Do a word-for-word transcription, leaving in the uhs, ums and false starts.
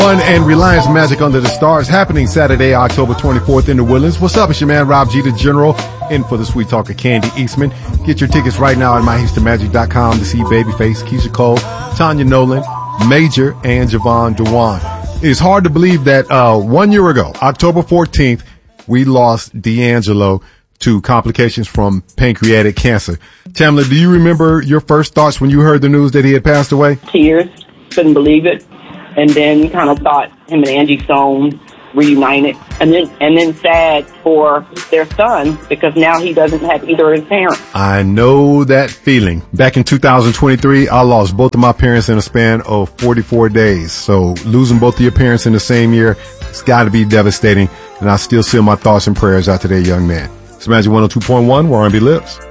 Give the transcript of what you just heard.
Fun and Reliance Magic Under the Stars happening Saturday, October twenty-fourth in the Woodlands. What's up? It's your man, Rob G, the General, in for the Sweet Talker Candy Eastman. Get your tickets right now at my houston magic dot com to see Babyface, Keisha Cole, Tanya Nolan, Major, and Javon Dewan. It's hard to believe that uh one year ago, October fourteenth, we lost D'Angelo to complications from pancreatic cancer. Tamla, do you remember your first thoughts when you heard the news that he had passed away? Tears, couldn't believe it, and then kind of thought him and Angie Stone reunited, and then and then sad for their son because now he doesn't have either of his parents. I know that feeling. Back in two thousand twenty-three, I lost both of my parents in a span of forty-four days. So losing both of your parents in the same year, it's got to be devastating. And I still send my thoughts and prayers out to that young man. It's Magic one oh two point one, where R and B lives.